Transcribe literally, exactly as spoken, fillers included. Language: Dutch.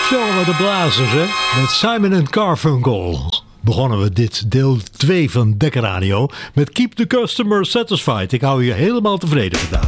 Jongen, de blazers, hè? Met Simon en Garfunkel begonnen we dit deel twee van Dekker Radio met Keep the Customer Satisfied. Ik hou je helemaal tevreden vandaag.